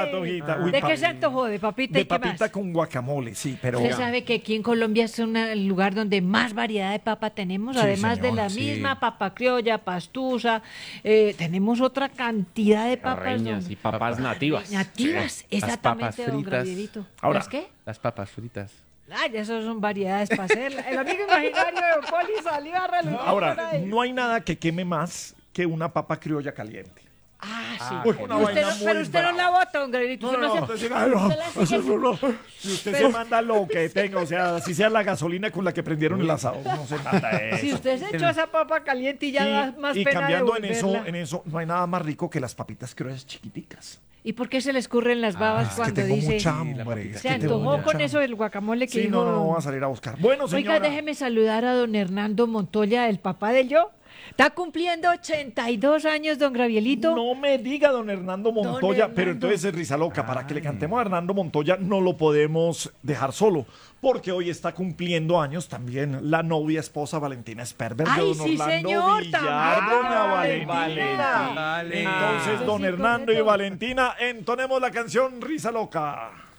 patojita. Uy, ¿De qué se antojó? ¿De papita de y qué más? papita con guacamole, sí, pero... Usted sabe que aquí en Colombia es el lugar donde más variedad de papa tenemos, Sí, además de señor, la sí. misma papa criolla, pastusa, tenemos otra cantidad de papas Reñas y papas nativas. nativas, exactamente, papas don fritas. Gravierito. Ahora- ¿Las qué? Las papas fritas. Ay, eso son variedades para hacer. El amigo imaginario de Don Poli salió a relucir por Ahora, ahí. no hay nada que queme más que una papa criolla caliente. Ah, Uy, sí. una Usted vaina no- muy pero usted no brava. la bota, don Gravierito. Usted no se- usted siga- ay, no, usted la sigue- eso no. Si usted Pero- se manda lo que tenga, o sea, si sea la gasolina con la que prendieron el asado, no se manda eso. Si usted se echó esa papa caliente y ya da más y pena cambiando en devolverla. eso, no hay nada más rico que las papitas criollas chiquiticas. ¿Y por qué se le escurren las babas Es que cuando tengo dice... mucha hambre. es Se que tengo antojó mucha con hambre. eso del guacamole que Sí, dijo... no, no, voy a salir a buscar. Bueno, Oiga, señora. déjeme saludar a don Hernando Montoya, el papá del yo. Está cumpliendo 82 años, don Gravielito. No me diga don Hernando Montoya, Hernando. pero entonces es risa loca. Para que le cantemos a Hernando Montoya no lo podemos dejar solo, porque hoy está cumpliendo años también la novia esposa Valentina Sperber Ay, de don sí, Orlando señor, Villar, también, doña Valentina. Valentina. Entonces, Eso don sí, Hernando y correcto. Valentina, entonemos la canción Risa Loca.